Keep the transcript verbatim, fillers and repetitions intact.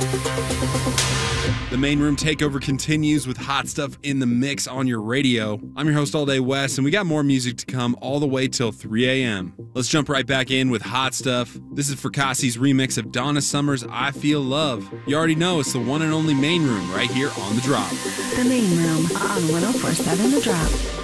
The Main Room Takeover continues with hot stuff in the mix on your radio. I'm your host all day, Wes, and we got more music to come all the way till three a.m. Let's jump right back in with hot stuff. This is Fracasse's remix of Donna Summer's I Feel Love. You already know it's the one and only Main Room right here on The Drop. The Main Room on one oh four point seven The Drop.